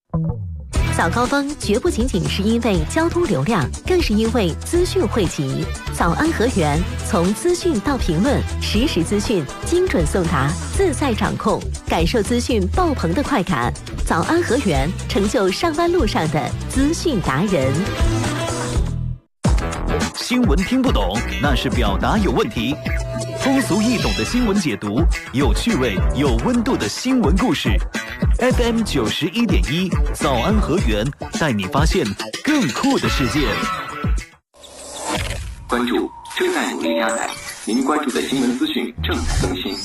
早高峰绝不仅仅是因为交通流量，更是因为资讯汇集。早安河源，从资讯到评论，实时资讯精准送达，自在掌控，感受资讯爆棚的快感。早安河源，成就上班路上的资讯达人。 新闻听不懂，那是表达有问题。通俗易懂的新闻解读，有趣味、有温度的新闻故事。FM 91.1，早安河源，带你发现更酷的世界。 关注正在努力加载，您关注的新闻资讯正在更新。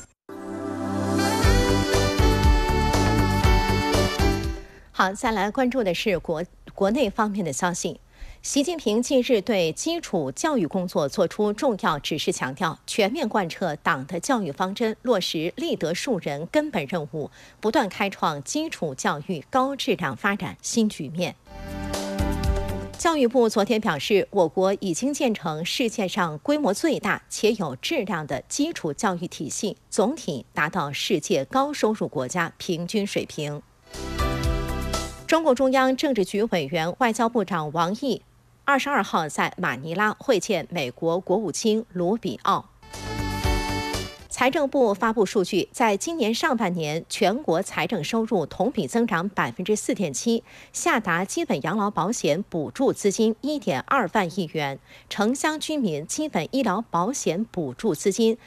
好，再来关注的是国内方面的消息。习近平近日对基础教育工作作出重要指示，强调全面贯彻党的教育方针，落实立德树人根本任务，不断开创基础教育高质量发展新局面。教育部昨天表示，我国已经建成世界上规模最大且有质量的基础教育体系，总体达到世界高收入国家平均水平。中共中央政治局委员、外交部长王毅22号在马尼拉会见美国国务卿卢比奥。财政部发布数据，在今年上半年，全国财政收入同比增长4.7%，下达基本养老保险补助资金1.2万亿元，城乡居民基本医疗保险补助资金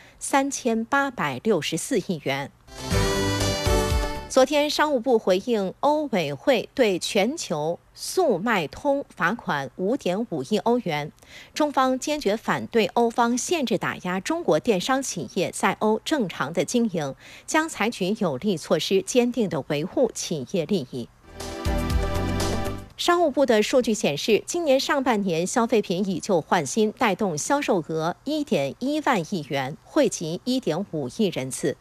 3864亿元。昨天，商务部回应欧委会对全球速卖通罚款5.5亿欧元，中方坚决反对欧方限制打压中国电商企业在欧正常的经营，将采取有力措施，坚定地维护企业利益。商务部的数据显示，今年上半年消费品以旧换新，带动销售额1.1万亿元，惠及1.5亿人次。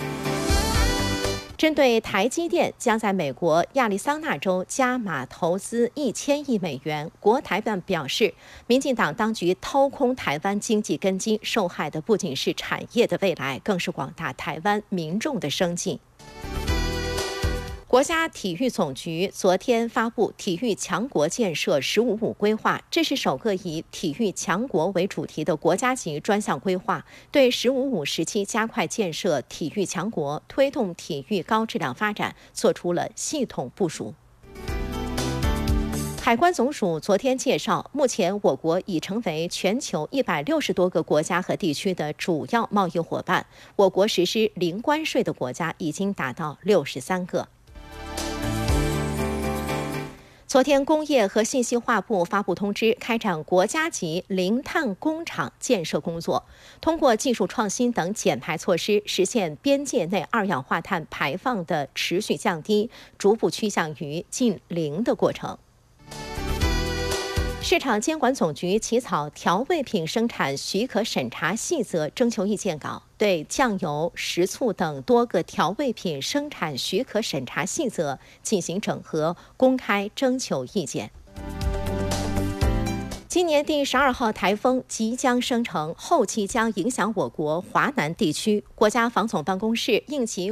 针对台积电将在美国亚利桑那州加码投资1000亿美元，国台办表示，民进党当局掏空台湾经济根基，受害的不仅是产业的未来，更是广大台湾民众的生计。国家体育总局昨天发布体育强国建设“15+5”规划，这是首个以体育强国为主题的国家级专项规划，对“15+5”时期加快建设体育强国、推动体育高质量发展做出了系统部署。海关总署昨天介绍，目前我国已成为全球160多个国家和地区的主要贸易伙伴，我国实施零关税的国家已经达到63个。昨天，工业和信息化部发布通知，开展国家级零碳工厂建设工作，通过技术创新等减排措施，实现边界内二氧化碳排放的持续降低，逐步趋向于近零的过程。市场监管总局起草调味品生产许可审查细则征求意见稿，对酱油、食醋等多个调味品生产许可审查细则进行整合，公开征求意见。今年第12号台风即将生成，后期将影响我国华南地区。国家防总办公室应急